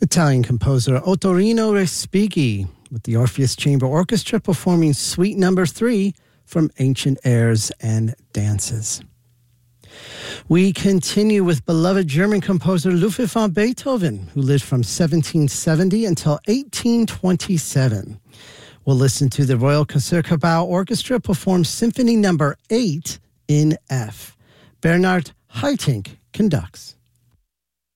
Italian composer Ottorino Respighi with the Orpheus Chamber Orchestra performing Suite No. 3 from Ancient Airs and Dances. We continue with beloved German composer Ludwig van Beethoven, who lived from 1770 until 1827. We'll listen to the Royal Concertgebouw Orchestra perform Symphony No. 8 in F. Bernard Haitink conducts.